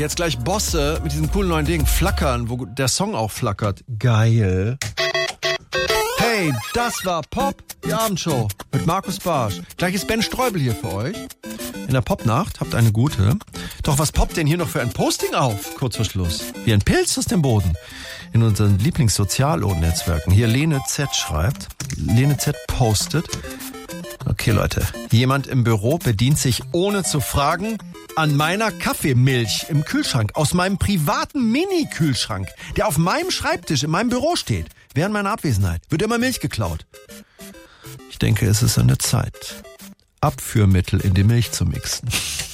jetzt gleich Bosse mit diesem coolen neuen Ding. Flackern, wo der Song auch flackert. Geil. Hey, das war Pop, die Abendshow mit Markus Barsch. Gleich ist Ben Streubel hier für euch. In der Popnacht habt eine gute. Doch was poppt denn hier noch für ein Posting auf? Kurz vor Schluss. Wie ein Pilz aus dem Boden. In unseren Lieblingssozialnetzwerken. Hier Lene Z schreibt. Lene Z postet. Okay, Leute. Jemand im Büro bedient sich ohne zu fragen an meiner Kaffeemilch im Kühlschrank. Aus meinem privaten Mini-Kühlschrank, der auf meinem Schreibtisch in meinem Büro steht. Während meiner Abwesenheit wird immer Milch geklaut. Ich denke, es ist an der Zeit, Abführmittel in die Milch zu mixen.